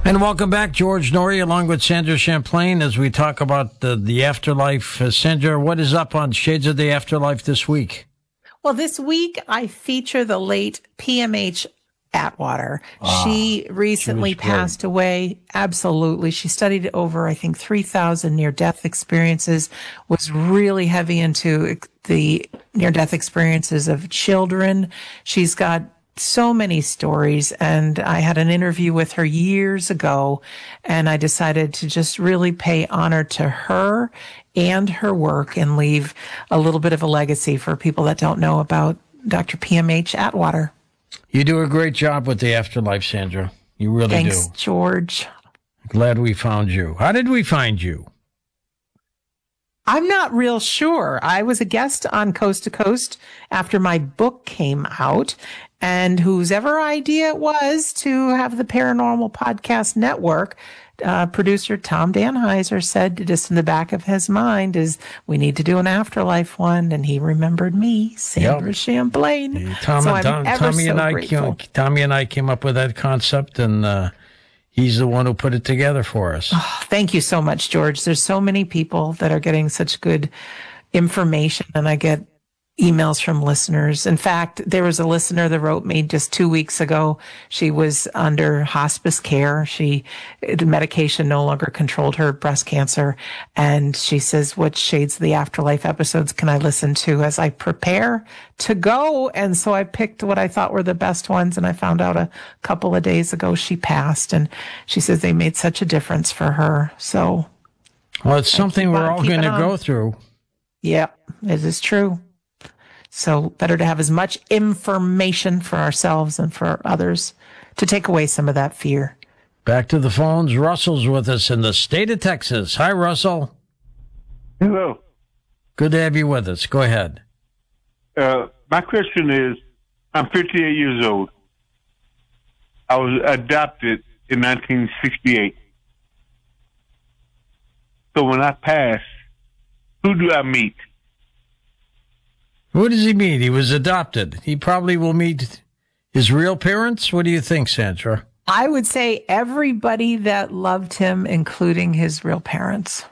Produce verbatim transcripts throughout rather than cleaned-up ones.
And welcome back, George Noory, along with Sandra Champlain, as we talk about the, the afterlife. Uh, Sandra, what is up on Shades of the Afterlife this week? Well, this week I feature the late P M H Atwater. Ah, she recently she passed away. Absolutely. She studied over, I think, three thousand near-death experiences, was really heavy into the near-death experiences of children. She's got so many stories, and I had an interview with her years ago, and I decided to just really pay honor to her and her work and leave a little bit of a legacy for people that don't know about Doctor P M H Atwater. You do a great job with the afterlife, Sandra. You really Thanks, do. Thanks, George. Glad we found you. How did we find you? I'm not real sure. I was a guest on Coast to Coast after my book came out, and whose ever idea it was to have the Paranormal Podcast Network, uh, producer Tom Danheiser said just in the back of his mind is, we need to do an afterlife one, and he remembered me, Sandra yep. Champlain. Yeah, Tom, so I'm Tom, ever Tommy, so and I grateful. came, Tommy and I came up with that concept, and uh, he's the one who put it together for us. Oh, thank you so much, George. There's so many people that are getting such good information, and I get emails from listeners. In fact, there was a listener that wrote me just two weeks ago. She was under hospice care. She, the medication no longer controlled her breast cancer. And she says, what Shades of the Afterlife episodes can I listen to as I prepare to go? And so I picked what I thought were the best ones. And I found out a couple of days ago she passed. And she says they made such a difference for her. So. Well, it's something we're all going to go through. Yep, it is true. So better to have as much information for ourselves and for others to take away some of that fear. Back to the phones. Russell's with us in the state of Texas. Hi, Russell. Hello. Good to have you with us. Go ahead. Uh, my question is, I'm fifty-eight years old. I was adopted in nineteen sixty-eight. So when I pass, who do I meet? Who does he meet? He was adopted. He probably will meet his real parents. What do you think, Sandra? I would say everybody that loved him, including his real parents.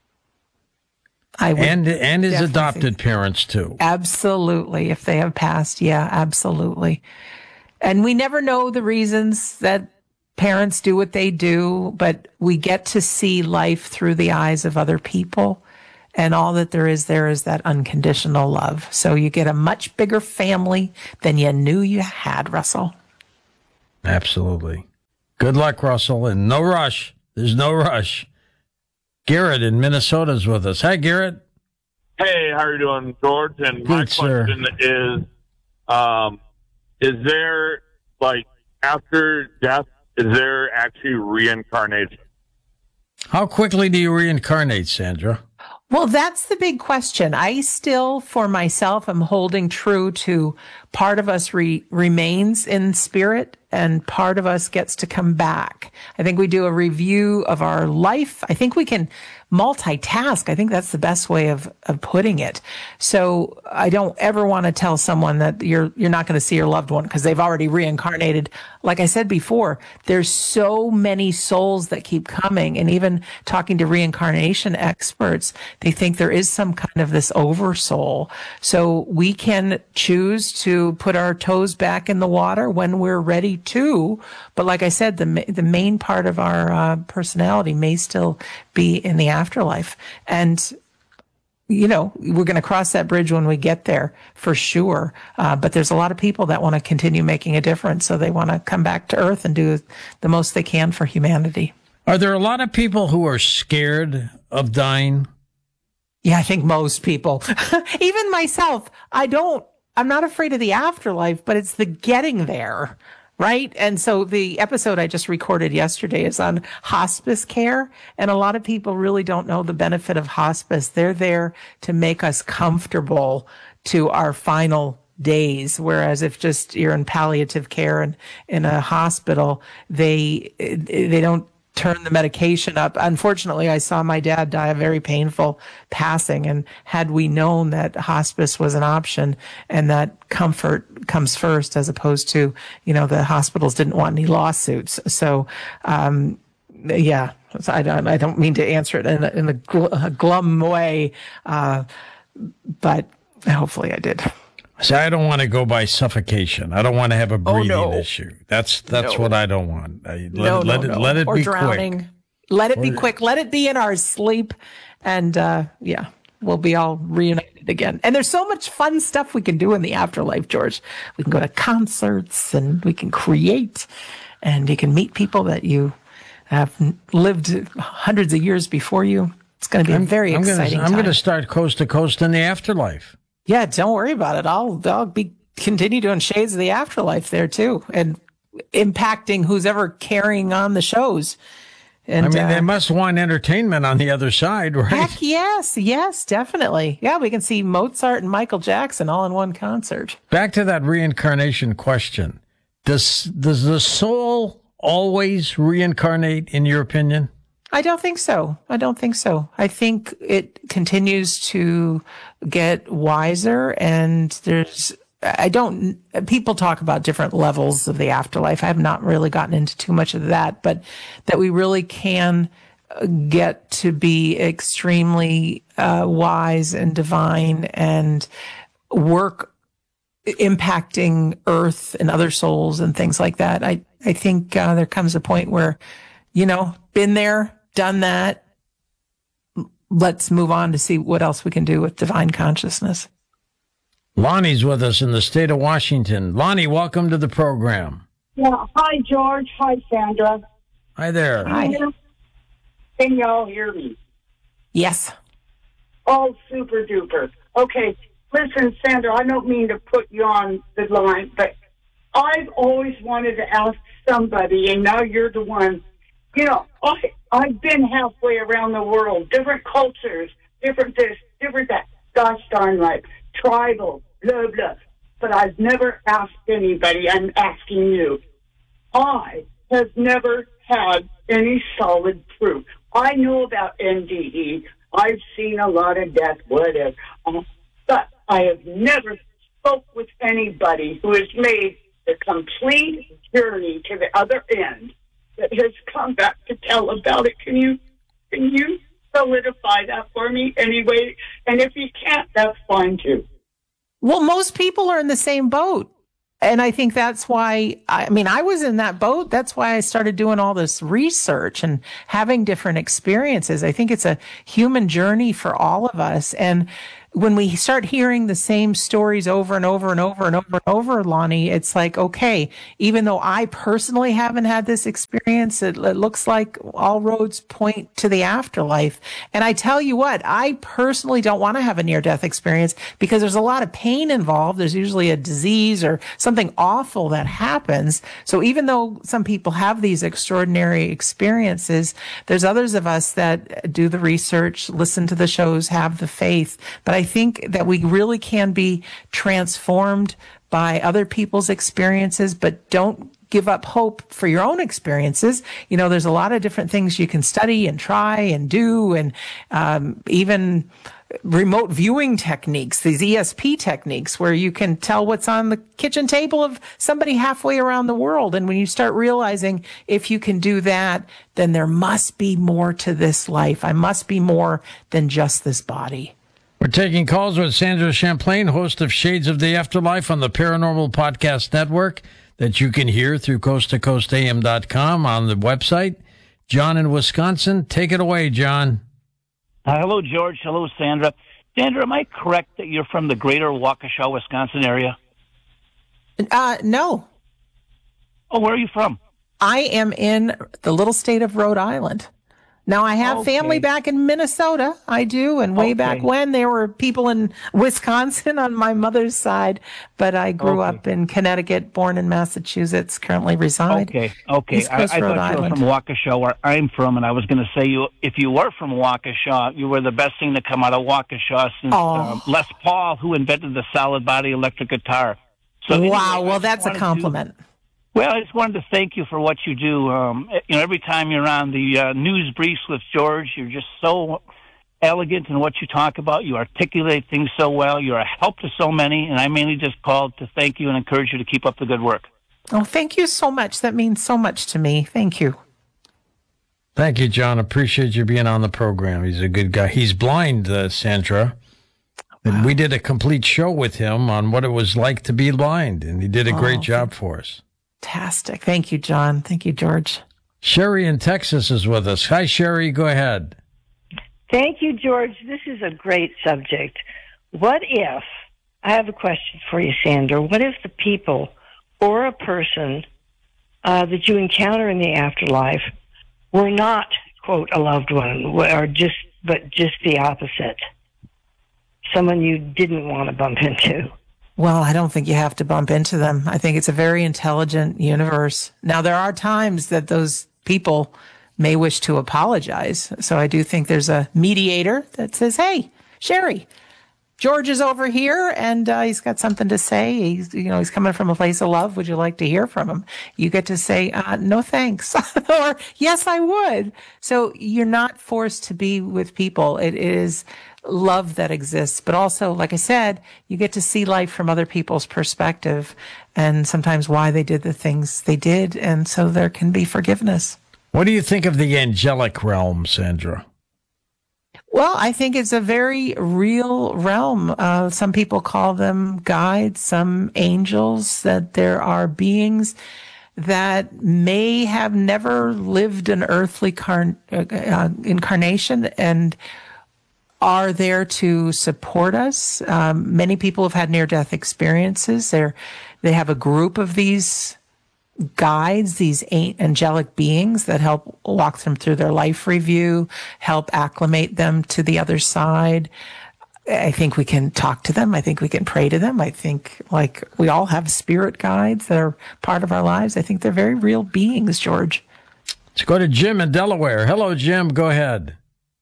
I would and and his adopted parents, too. Absolutely. If they have passed, yeah, absolutely. And we never know the reasons that parents do what they do, but we get to see life through the eyes of other people. And all that there is there is that unconditional love. So you get a much bigger family than you knew you had, Russell. Absolutely. Good luck, Russell, and no rush. There's no rush. Garrett in Minnesota is with us. Hi, Garrett. Hey, how are you doing, George? And Good, my sir. question is, um, is there, like, after death, is there actually reincarnation? How quickly do you reincarnate, Sandra? Well, that's the big question. I still, for myself, am holding true to part of us re- remains in spirit and part of us gets to come back. I think we do a review of our life. I think we can multitask. I think that's the best way of, of putting it. So I don't ever want to tell someone that you're you're not going to see your loved one because they've already reincarnated. Like I said before, there's so many souls that keep coming. And even talking to reincarnation experts, they think there is some kind of this oversoul. So we can choose to put our toes back in the water when we're ready to. But like I said, the the main part of our uh, personality may still be in the afterlife. And, you know, we're going to cross that bridge when we get there for sure. Uh, but there's a lot of people that want to continue making a difference. So they want to come back to Earth and do the most they can for humanity. Are there a lot of people who are scared of dying? Yeah, I think most people, even myself, I don't, I'm not afraid of the afterlife, but it's the getting there. Right. And so the episode I just recorded yesterday is on hospice care. And a lot of people really don't know the benefit of hospice. They're there to make us comfortable to our final days. Whereas if just you're in palliative care and in a hospital, they, they don't turn the medication up. Unfortunately, I saw my dad die a very painful passing. And had we known that hospice was an option and that comfort comes first as opposed to, you know, the hospitals didn't want any lawsuits. So, um, yeah, so I don't, I don't mean to answer it in a, in a, gl- a glum way, uh, but hopefully I did. See, I don't want to go by suffocation. I don't want to have a breathing no. issue. That's that's No. what I don't want. I, let, No, let no, it no. let it or be drowning. quick. Let it be Or- quick. Let it be in our sleep, and uh, yeah, we'll be all reunited again. And there's so much fun stuff we can do in the afterlife, George. We can go to concerts, and we can create, and you can meet people that you have lived hundreds of years before you. It's going to be a very I'm exciting gonna, I'm time. going to start coast to coast in the afterlife. Yeah, don't worry about it. I'll I'll be continue doing Shades of the Afterlife there too, and impacting who's ever carrying on the shows. And I mean, uh, they must want entertainment on the other side, right? heck yes, yes, definitely. Yeah, we can see Mozart and Michael Jackson all in one concert. Back to that reincarnation question. Does does the soul always reincarnate, in your opinion? I don't think so. I don't think so. I think it continues to get wiser, and there's, I don't, people talk about different levels of the afterlife. I have not really gotten into too much of that, but that we really can get to be extremely uh, wise and divine and work impacting Earth and other souls and things like that. I, I think uh, there comes a point where, you know, been there, done that. Let's move on to see what else we can do with divine consciousness. Lonnie's with us in the state of Washington. Lonnie, welcome to the program. Yeah. Hi, George. Hi, Sandra. Hi there. Hi. Can y'all hear me? Yes. Oh, super duper. Okay. Listen, Sandra, I don't mean to put you on the line, but I've always wanted to ask somebody, and now you're the one. You know, I, I've been halfway around the world, different cultures, different this, different that. Gosh darn right. Tribal, blah, blah. But I've never asked anybody. I'm asking you. I have never had any solid proof. I know about N D E. I've seen a lot of death, whatever. Um, but I have never spoke with anybody who has made the complete journey to the other end that has come back to tell about it. Can you, can you solidify that for me anyway? And if you can't, that's fine too. Well, most people are in the same boat. And I think that's why, I mean, I was in that boat. That's why I started doing all this research and having different experiences. I think it's a human journey for all of us. And when we start hearing the same stories over and over and over and over and over, Lonnie, it's like, okay, even though I personally haven't had this experience, it, it looks like all roads point to the afterlife. And I tell you what, I personally don't want to have a near-death experience because there's a lot of pain involved. There's usually a disease or something awful that happens. So even though some people have these extraordinary experiences, there's others of us that do the research, listen to the shows, have the faith. But I think that we really can be transformed by other people's experiences, but don't give up hope for your own experiences. You know, there's a lot of different things you can study and try and do, and um, even remote viewing techniques, these E S P techniques, where you can tell what's on the kitchen table of somebody halfway around the world. And when you start realizing if you can do that, then there must be more to this life. I must be more than just this body. We're taking calls with Sandra Champlain, host of Shades of the Afterlife on the Paranormal Podcast Network that you can hear through coast to coast a m dot com on the website. John in Wisconsin, take it away, John. Uh, hello, George. Hello, Sandra. Sandra, am I correct that you're from the greater Waukesha, Wisconsin area? Uh, no, Oh, where are you from? I am in the little state of Rhode Island. Now, I have Okay. family back in Minnesota. I do. And way Okay. back when, there were people in Wisconsin on my mother's side. But I grew Okay. up in Connecticut, born in Massachusetts, currently reside. Okay, okay. East I, I Coast, thought Rhode you were Island. from Waukesha, where I'm from, and I was going to say you. If you were from Waukesha, you were the best thing to come out of Waukesha since Oh. um, Les Paul, who invented the solid body electric guitar. So anyway, Wow. I Well, just that's a wanted to- compliment. Well, I just wanted to thank you for what you do. Um, you know, every time you're on the uh, news briefs with George, you're just so elegant in what you talk about. You articulate things so well. You're a help to so many, and I mainly just called to thank you and encourage you to keep up the good work. Oh, thank you so much. That means so much to me. Thank you. Thank you, John. Appreciate you being on the program. He's a good guy. He's blind, uh, Sandra. And we did a complete show with him on what it was like to be blind, and he did a great Oh, job for us. Fantastic. Thank you, John. Thank you, George. Sherry in Texas is with us. Hi, Sherry. Go ahead. Thank you, George. This is a great subject. What if, I have a question for you, Sandra. What if the people or a person uh, that you encounter in the afterlife were not, quote, a loved one, or just, but just the opposite? Someone you didn't want to bump into. Well, I don't think you have to bump into them. I think it's a very intelligent universe. Now, there are times that those people may wish to apologize. So I do think there's a mediator that says, hey, Sherry, George is over here and uh, he's got something to say. He's, you know, he's coming from a place of love. Would you like to hear from him? You get to say, uh, no, thanks. Or yes, I would. So you're not forced to be with people. It is love that exists. But also, like I said, you get to see life from other people's perspective and sometimes why they did the things they did. And so there can be forgiveness. What do you think of the angelic realm, Sandra? Well, I think it's a very real realm. Uh, some people call them guides, some angels, that there are beings that may have never lived an earthly car- uh, incarnation and are there to support us. Um, many people have had near-death experiences. They're, they have a group of these guides, these angelic beings that help walk them through their life review, help acclimate them to the other side. I think we can talk to them. I think we can pray to them. I think, like, we all have spirit guides that are part of our lives. I think they're very real beings, George. Let's go to Jim in Delaware. Hello, Jim. Go ahead.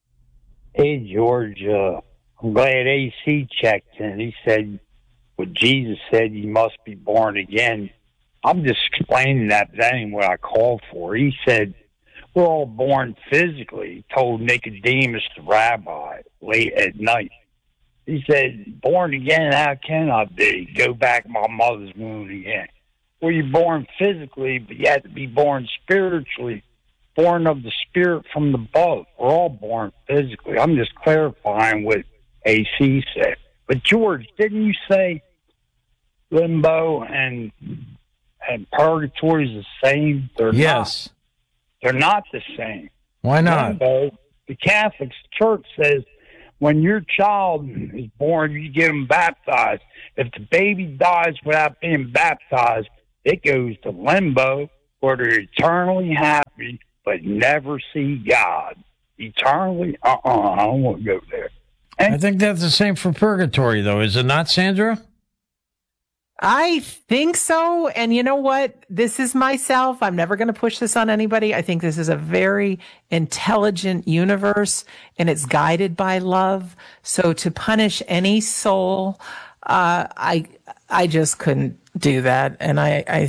Hey, George, uh, I'm glad A C checked in. He said what Jesus said, you must be born again. I'm just explaining that, but that ain't what I called for. He said, we're all born physically, he told Nicodemus, the rabbi, late at night. He said, born again, how can I be? Go back my mother's womb again. Well, you're born physically, but you have to be born spiritually. Born of the spirit from the above. We're all born physically. I'm just clarifying what A C said. But George, didn't you say limbo and and purgatory is the same? They're yes. not. They're not the same. Why not? Limbo, the Catholic Church says when your child is born, you get them baptized. If the baby dies without being baptized, it goes to limbo, where they're eternally happy but never see God. Eternally? Uh-uh, I don't want to go there. And I think that's the same for purgatory, though. Is it not, Sandra? I think so. And you know what? This is myself. I'm never going to push this on anybody. I think this is a very intelligent universe and it's guided by love. So to punish any soul, uh, I, I just couldn't do that. And I, I,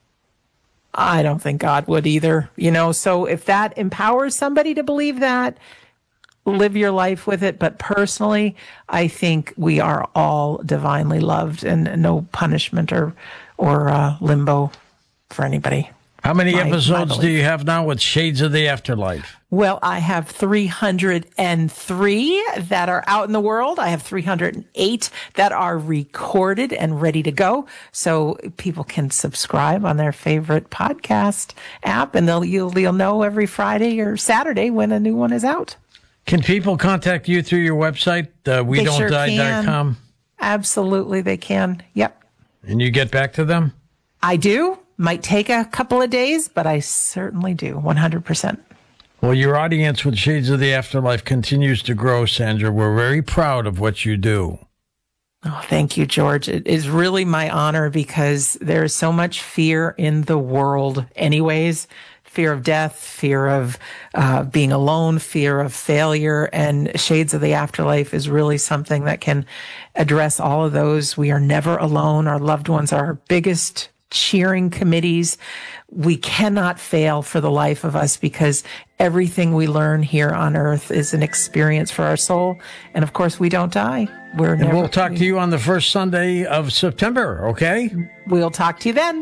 I don't think God would either, you know, so if that empowers somebody to believe that, live your life with it. But personally, I think we are all divinely loved and no punishment or, or uh, limbo for anybody. How many My- episodes my do belief. you have now with Shades of the Afterlife? Well, I have three hundred three that are out in the world. I have three hundred eight that are recorded and ready to go. So people can subscribe on their favorite podcast app and they'll, you'll, you'll know every Friday or Saturday when a new one is out. Can people contact you through your website, uh, we They don't sure die dot com, Absolutely, they can. Yep. and you get back to them? I do. Might take a couple of days, but I certainly do. one hundred percent. Well, your audience with Shades of the Afterlife continues to grow, Sandra. We're very proud of what you do. Oh, thank you, George. It is really my honor because there is so much fear in the world anyways. Fear of death, fear of uh, being alone, fear of failure, and Shades of the Afterlife is really something that can address all of those. We are never alone. Our loved ones are our biggest cheering committees. We cannot fail for the life of us because everything we learn here on earth is an experience for our soul. And of course, we don't die. We're And never, we'll talk to you on the first Sunday of September, okay? We'll talk to you then.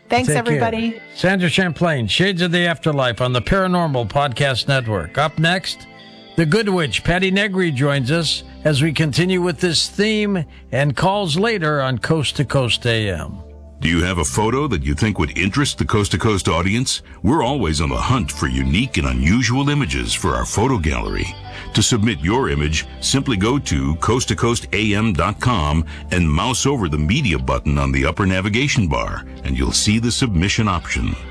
Thanks, Take everybody. care. Sandra Champlain, Shades of the Afterlife on the Paranormal Podcast Network. Up next, the Good Witch, Patty Negri, joins us as we continue with this theme and calls later on Coast to Coast A M. Do you have a photo that you think would interest the Coast to Coast audience? We're always on the hunt for unique and unusual images for our photo gallery. To submit your image, simply go to coast to coast a m dot com and mouse over the media button on the upper navigation bar, and you'll see the submission option.